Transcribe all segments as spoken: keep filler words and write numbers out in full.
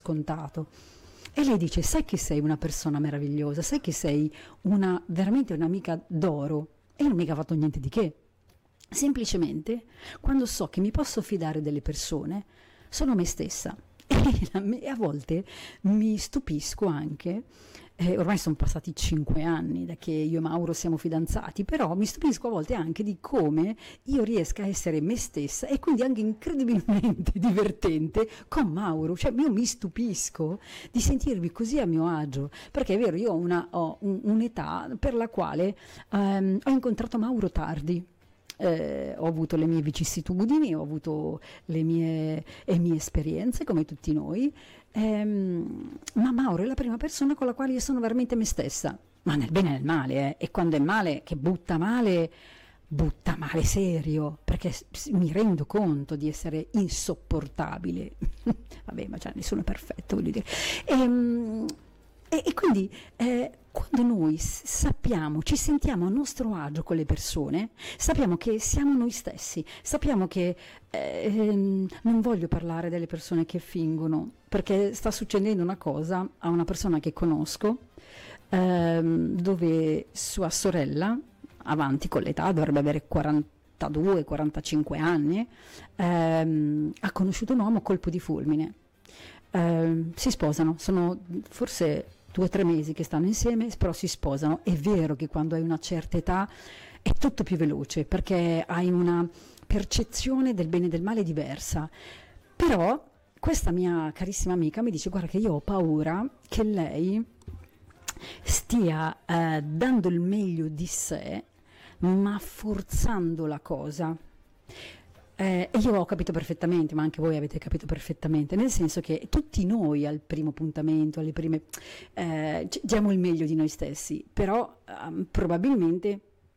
scontato. E lei dice: sai che sei una persona meravigliosa, sai che sei una, veramente un'amica d'oro. E io non mica ho fatto niente di che. Semplicemente, quando so che mi posso fidare delle persone, sono me stessa. E a volte mi stupisco anche, eh, ormai sono passati cinque anni da che io e Mauro siamo fidanzati, però mi stupisco a volte anche di come io riesca a essere me stessa e quindi anche incredibilmente divertente con Mauro. Cioè io mi stupisco di sentirmi così a mio agio, perché è vero, io ho, una, ho un, un'età per la quale ehm, ho incontrato Mauro tardi. Eh, ho avuto le mie vicissitudini, ho avuto le mie, le mie esperienze come tutti noi, ehm, ma Mauro è la prima persona con la quale io sono veramente me stessa, ma nel bene e nel male, eh. E quando è male, che butta male, butta male serio, perché mi rendo conto di essere insopportabile. Vabbè, ma già nessuno è perfetto, voglio dire. E, e, e quindi eh, quando noi sappiamo, ci sentiamo a nostro agio con le persone, sappiamo che siamo noi stessi, sappiamo che eh, non voglio parlare delle persone che fingono, perché sta succedendo una cosa a una persona che conosco, ehm, dove sua sorella, avanti con l'età, dovrebbe avere quarantadue quarantacinque anni, ehm, ha conosciuto un uomo a colpo di fulmine. Eh, si sposano, sono forse due o tre mesi che stanno insieme, però si sposano. È vero che quando hai una certa età è tutto più veloce, perché hai una percezione del bene e del male diversa, però questa mia carissima amica mi dice: guarda che io ho paura che lei stia eh, dando il meglio di sé, ma forzando la cosa. Eh, e io ho capito perfettamente, ma anche voi avete capito perfettamente, nel senso che tutti noi al primo appuntamento, alle prime, eh, diamo il meglio di noi stessi, però eh, probabilmente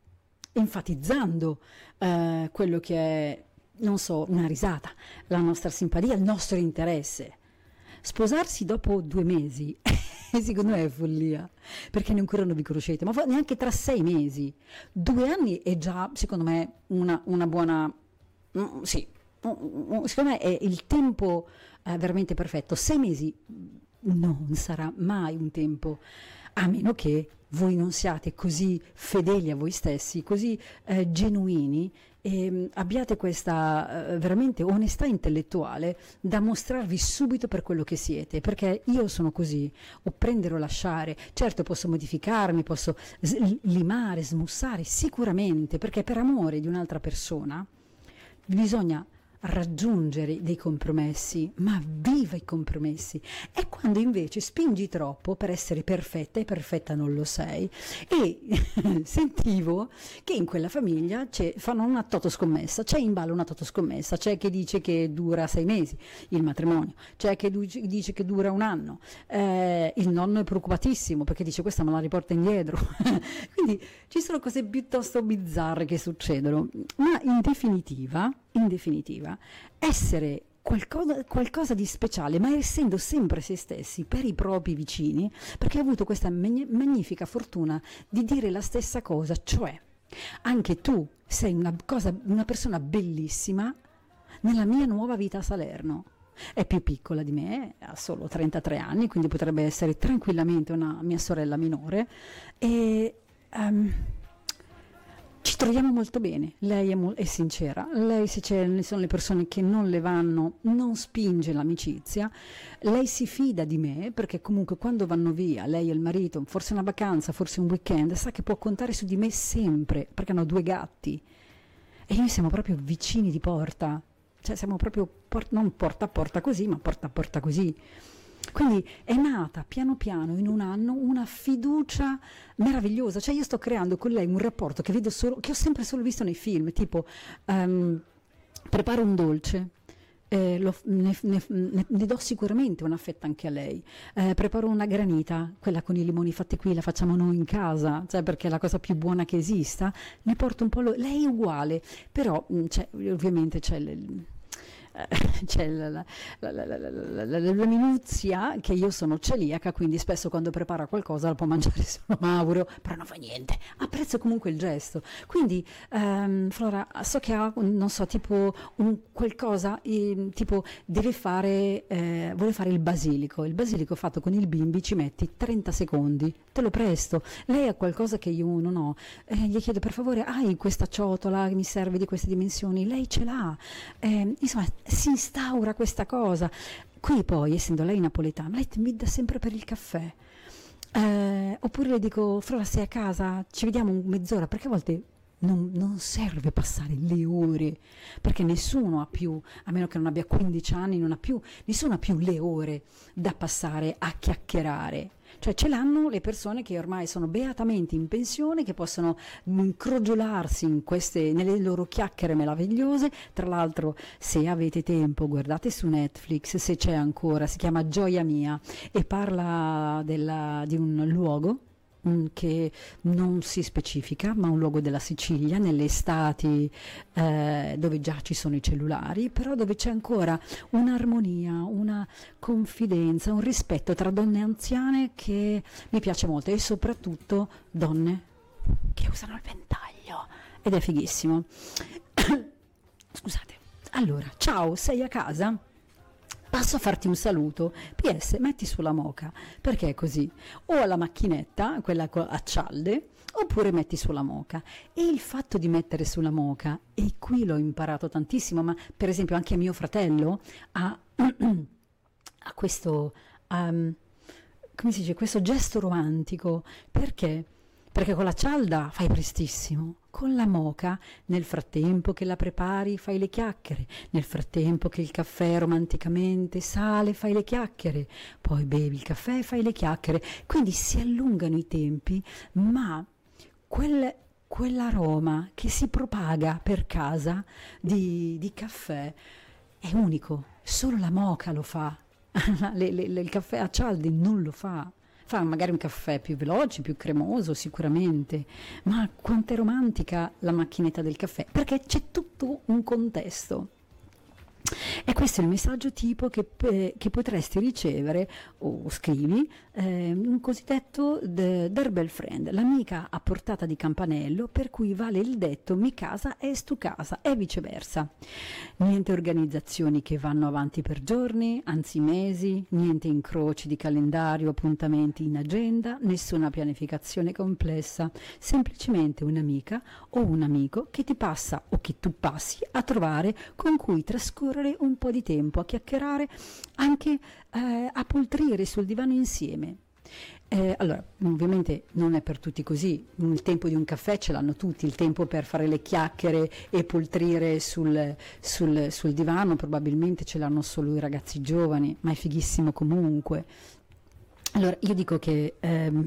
enfatizzando eh, quello che è, non so, una risata, la nostra simpatia, il nostro interesse. Sposarsi dopo due mesi, secondo me è follia, perché ancora non vi conoscete, ma neanche tra sei mesi. Due anni è già, secondo me, una, una buona... Mm, sì, mm, secondo me è il tempo eh, veramente perfetto. Sei mesi non sarà mai un tempo, a meno che voi non siate così fedeli a voi stessi, così eh, genuini e mh, abbiate questa eh, veramente onestà intellettuale da mostrarvi subito per quello che siete, perché io sono così, o prendere o lasciare. Certo, posso modificarmi, posso s- limare, smussare, sicuramente, perché per amore di un'altra persona bisogna raggiungere dei compromessi, ma viva i compromessi. E quando invece spingi troppo per essere perfetta, e perfetta non lo sei, e sentivo che in quella famiglia c'è, fanno una totoscommessa, c'è in ballo una totoscommessa, c'è chi dice che dura sei mesi il matrimonio, c'è chi dice che dura un anno, eh, il nonno è preoccupatissimo perché dice: questa me la riporta indietro. Quindi ci sono cose piuttosto bizzarre che succedono, ma in definitiva in definitiva essere qualcosa, qualcosa di speciale, ma essendo sempre se stessi per i propri vicini, perché ho avuto questa magn- magnifica fortuna di dire la stessa cosa, cioè anche tu sei una, cosa, una persona bellissima nella mia nuova vita a Salerno. È più piccola di me, ha solo trentatré anni, quindi potrebbe essere tranquillamente una mia sorella minore, e um, ci troviamo molto bene. Lei è, mo- è sincera, lei, se c'è, sono le persone che non le vanno, non spinge l'amicizia, lei si fida di me, perché comunque quando vanno via, lei e il marito, forse una vacanza, forse un weekend, sa che può contare su di me sempre, perché hanno due gatti e noi siamo proprio vicini di porta, cioè siamo proprio por- non porta a porta così, ma porta a porta così. Quindi è nata piano piano in un anno una fiducia meravigliosa, cioè io sto creando con lei un rapporto che vedo solo, che ho sempre solo visto nei film, tipo um, preparo un dolce, eh, lo, ne, ne, ne, ne do sicuramente una fetta anche a lei, eh, preparo una granita, quella con i limoni fatti qui, la facciamo noi in casa, cioè perché è la cosa più buona che esista, ne porto un po', lo, lei è uguale, però cioè, ovviamente c'è... Le, eh, c'è la, la, la, la, la, la, la, la minuzia che io sono celiaca, quindi spesso quando prepara qualcosa la può mangiare solo Mauro, però non fa niente, apprezzo comunque il gesto. Quindi ehm, Flora, so che ha, non so, tipo un qualcosa, eh, tipo deve fare, eh, vuole fare il basilico, il basilico fatto con il bimbi ci metti trenta secondi, te lo presto. Lei ha qualcosa che io non ho, eh, gli chiedo per favore, hai questa ciotola che mi serve di queste dimensioni? Lei ce l'ha, eh, insomma si instaura questa cosa. Qui poi, essendo lei napoletana, lei mi dà sempre per il caffè. Eh, oppure le dico, Flora, sei a casa? Ci vediamo mezz'ora, perché a volte non, non serve passare le ore, perché nessuno ha più, a meno che non abbia quindici anni, non ha più, nessuno ha più le ore da passare a chiacchierare. Cioè ce l'hanno le persone che ormai sono beatamente in pensione, che possono incrogiolarsi in queste, nelle loro chiacchiere meravigliose. Tra l'altro, se avete tempo, guardate su Netflix, se c'è ancora, si chiama Gioia Mia e parla della, di un luogo mm, che non si specifica, ma un luogo della Sicilia, nelle estati eh, dove già ci sono i cellulari, però dove c'è ancora un'armonia, una confidenza, un rispetto tra donne anziane che mi piace molto, e soprattutto donne che usano il ventaglio, ed è fighissimo. Scusate. Allora, ciao, sei a casa? Passo a farti un saluto. P S, metti sulla moka, perché è così. O alla macchinetta, quella co- a cialde, oppure metti sulla moka. E il fatto di mettere sulla moka, e qui l'ho imparato tantissimo, ma per esempio anche mio fratello ha, ha questo, um, come si dice, questo gesto romantico. Perché? Perché con la cialda fai prestissimo, con la moka nel frattempo che la prepari fai le chiacchiere, nel frattempo che il caffè romanticamente sale fai le chiacchiere, poi bevi il caffè e fai le chiacchiere, quindi si allungano i tempi, ma quel, quell'aroma che si propaga per casa di, di caffè è unico, solo la moka lo fa, le, le, le, il caffè a cialde non lo fa. Fa magari un caffè più veloce, più cremoso sicuramente, ma quanto è romantica la macchinetta del caffè, perché c'è tutto un contesto. E questo è il messaggio tipo che, eh, che potresti ricevere o scrivi, eh, un cosiddetto d- doorbell friend, l'amica a portata di campanello, per cui vale il detto mi casa es tu casa e viceversa. Niente organizzazioni che vanno avanti per giorni, anzi mesi, niente incroci di calendario, appuntamenti in agenda, nessuna pianificazione complessa, semplicemente un'amica o un amico che ti passa o che tu passi a trovare, con cui trascorrere un po' di tempo a chiacchierare, anche eh, a poltrire sul divano insieme. Eh, allora, ovviamente non è per tutti così, il tempo di un caffè ce l'hanno tutti, il tempo per fare le chiacchiere e poltrire sul, sul, sul divano probabilmente ce l'hanno solo i ragazzi giovani, ma è fighissimo comunque. Allora, io dico che ehm,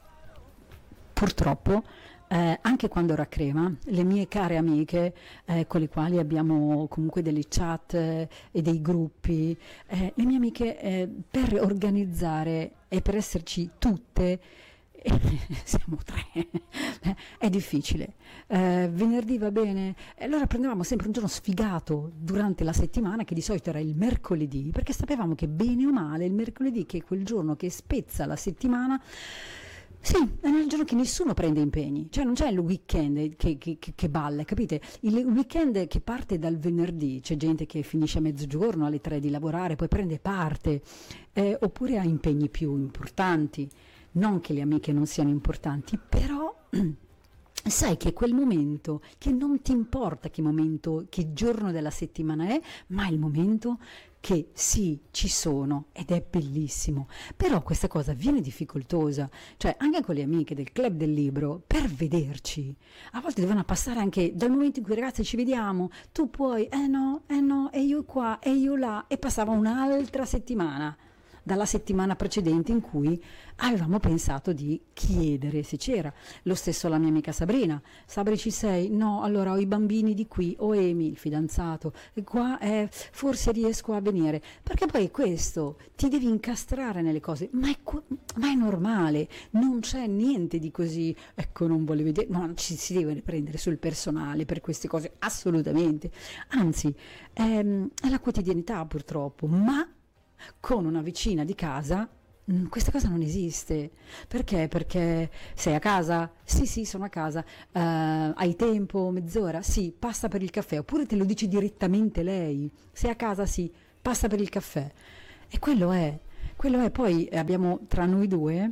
purtroppo Eh, anche quando ero a Crema, le mie care amiche, eh, con le quali abbiamo comunque delle chat eh, e dei gruppi, eh, le mie amiche eh, per organizzare e per esserci tutte, eh, siamo tre, eh, è difficile. Eh, venerdì va bene, e allora prendevamo sempre un giorno sfigato durante la settimana, che di solito era il mercoledì, perché sapevamo che bene o male il mercoledì, che è quel giorno che spezza la settimana, sì, è nel giorno che nessuno prende impegni, cioè non c'è il weekend che, che, che, che balla, capite? Il weekend che parte dal venerdì, c'è gente che finisce a mezzogiorno, alle tre di lavorare, poi prende parte, eh, oppure ha impegni più importanti. Non che le amiche non siano importanti, però sai che quel momento, che non ti importa che momento, che giorno della settimana è, ma è il momento che sì, ci sono, ed è bellissimo. Però questa cosa viene difficoltosa, cioè anche con le amiche del club del libro, per vederci a volte devono passare, anche dal momento in cui ragazzi ci vediamo, tu puoi, eh no, eh no, e io qua, e io là, e passava un'altra settimana. dalla settimana precedente in cui avevamo pensato di chiedere se c'era. Lo stesso la mia amica Sabrina. Sabri, ci sei? No, allora ho i bambini di qui, o Emi, il fidanzato, e qua eh, forse riesco a venire. Perché poi questo, ti devi incastrare nelle cose, ma è, ma è normale, non c'è niente di così, ecco non volevo vedere, no, ci si deve prendere sul personale per queste cose, assolutamente. Anzi, ehm, è la quotidianità purtroppo, ma con una vicina di casa questa cosa non esiste. Perché? Perché sei a casa? Sì, sì, sono a casa. Uh, hai tempo? Mezz'ora? Sì, passa per il caffè. Oppure te lo dice direttamente lei. Sei a casa? Sì, passa per il caffè. E quello è. Quello è. Poi abbiamo tra noi due,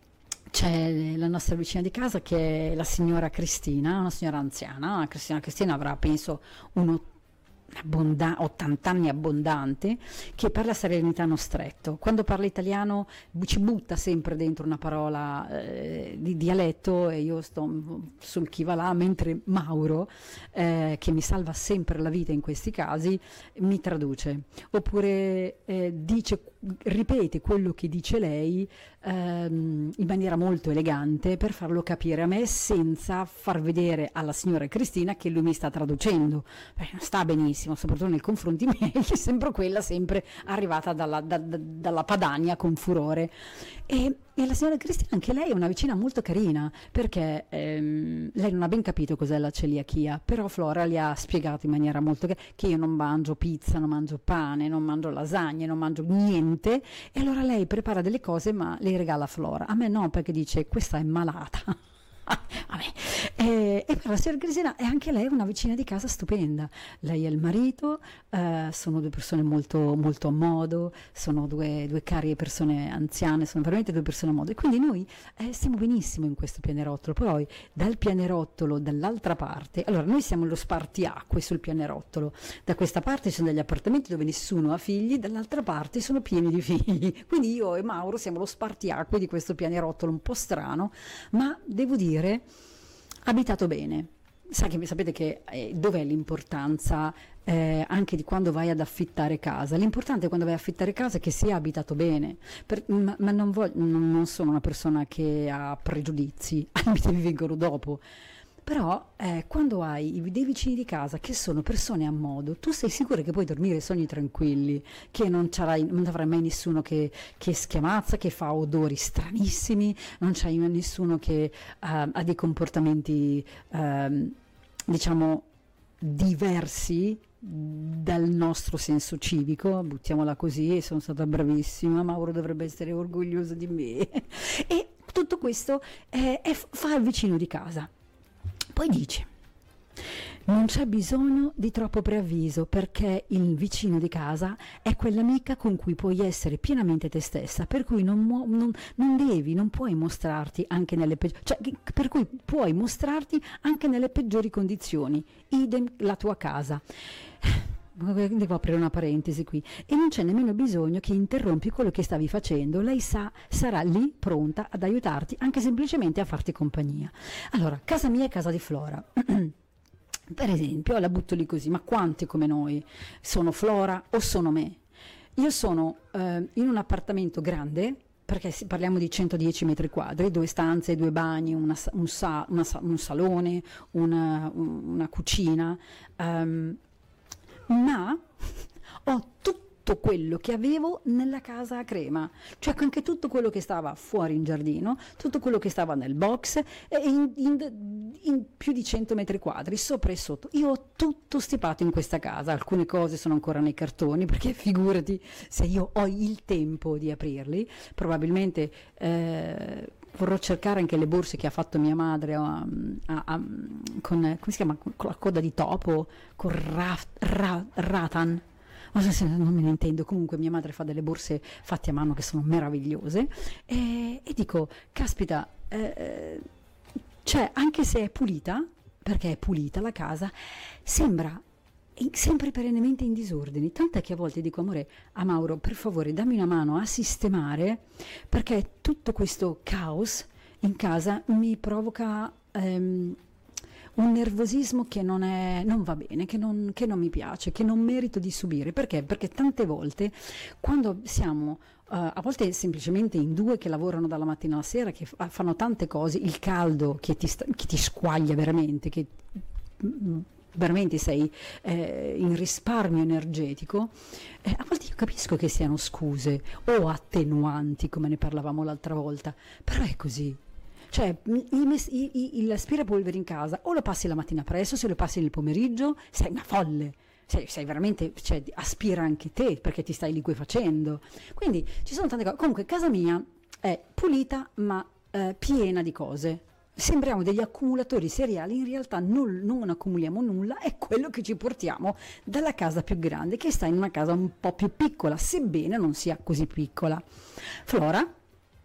c'è la nostra vicina di casa che è la signora Cristina, una signora anziana. La Cristina, Cristina avrà penso uno Abbonda- ottanta anni abbondante, che parla serenitano stretto. Quando parla italiano ci butta sempre dentro una parola eh, di dialetto, e io sto sul chi va là, mentre Mauro, eh, che mi salva sempre la vita in questi casi, mi traduce. Oppure eh, dice, ripete quello che dice lei ehm, in maniera molto elegante per farlo capire a me, senza far vedere alla signora Cristina che lui mi sta traducendo. Eh, sta benissimo, soprattutto nei confronti miei, che sembro quella sempre arrivata dalla, da, da, dalla Padania con furore. E, e la signora Cristina, anche lei è una vicina molto carina, perché ehm, lei non ha ben capito cos'è la celiachia, però Flora gli ha spiegato in maniera molto che, che io non mangio pizza, non mangio pane, non mangio lasagne, non mangio niente, e allora lei prepara delle cose ma le regala a Flora. A me no, perché dice questa è malata. Vabbè. E, e per la signora Cristina è anche lei una vicina di casa stupenda. Lei e il marito eh, sono due persone molto, molto a modo, sono due, due carie persone anziane, sono veramente due persone a modo, e quindi noi eh, stiamo benissimo in questo pianerottolo. Poi dal pianerottolo dall'altra parte, allora noi siamo lo spartiacque sul pianerottolo, da questa parte ci sono degli appartamenti dove nessuno ha figli, dall'altra parte sono pieni di figli, quindi io e Mauro siamo lo spartiacque di questo pianerottolo un po' strano, ma devo dire abitato bene. Sa che, sapete che eh, dov'è l'importanza eh, anche di quando vai ad affittare casa? L'importante quando vai a affittare casa è che sia abitato bene. Per, ma, ma non, voglio, non, non sono una persona che ha pregiudizi, mi vengono dopo. Però eh, quando hai dei vicini di casa che sono persone a modo, tu sei sicuro che puoi dormire sogni tranquilli, che non, non avrai mai nessuno che, che schiamazza, che fa odori stranissimi, non c'hai nessuno che uh, ha dei comportamenti, uh, diciamo, diversi dal nostro senso civico, buttiamola così, e sono stata bravissima, Mauro dovrebbe essere orgoglioso di me. E tutto questo è, è, fa il vicino di casa. Poi dice, non c'è bisogno di troppo preavviso, perché il vicino di casa è quell'amica con cui puoi essere pienamente te stessa, per cui non, mu- non, non devi, non puoi mostrarti anche nelle peggiori, cioè, per cui puoi mostrarti anche nelle peggiori condizioni, idem la tua casa. Devo aprire una parentesi qui. E non c'è nemmeno bisogno che interrompi quello che stavi facendo, lei sa, sarà lì pronta ad aiutarti, anche semplicemente a farti compagnia. Allora, casa mia e casa di Flora. Per esempio, la butto lì così, ma quante come noi sono Flora o sono me? Io sono eh, in un appartamento grande, perché parliamo di centodieci metri quadri, due stanze, due bagni, una, un, sa, una, un salone, una, una cucina, um, ma ho tutto quello che avevo nella casa a Crema, cioè anche tutto quello che stava fuori in giardino, tutto quello che stava nel box, e in, in, in più di cento metri quadri, sopra e sotto. Io ho tutto stipato in questa casa, alcune cose sono ancora nei cartoni, perché figurati se io ho il tempo di aprirli, probabilmente eh, vorrò cercare anche le borse che ha fatto mia madre a, a, a, con, come si chiama, con la coda di topo, con ra, ra, ratan. Non me ne intendo, comunque mia madre fa delle borse fatte a mano che sono meravigliose, e, e dico, caspita, eh, cioè anche se è pulita, perché è pulita la casa, sembra sempre perennemente in disordine, tant'è che a volte dico, amore, a Mauro, per favore dammi una mano a sistemare, perché tutto questo caos in casa mi provoca ehm, un nervosismo che non, è, non va bene, che non, che non mi piace, che non merito di subire. Perché? Perché tante volte quando siamo Uh, a volte semplicemente in due che lavorano dalla mattina alla sera, che f- fanno tante cose, il caldo che ti, sta- che ti squaglia veramente, che mm, veramente sei eh, in risparmio energetico, eh, a volte io capisco che siano scuse o attenuanti, come ne parlavamo l'altra volta, però è così. Cioè, il, mes- i- i- il aspirapolvere in casa o lo passi la mattina presto, se lo passi nel pomeriggio sei una folle. Sei, sei veramente, cioè, aspira anche te perché ti stai liquefacendo. Quindi ci sono tante cose. Comunque, casa mia è pulita ma eh, piena di cose. Sembriamo degli accumulatori seriali, in realtà non, non accumuliamo nulla, è quello che ci portiamo dalla casa più grande, che sta in una casa un po' più piccola, sebbene non sia così piccola. Flora?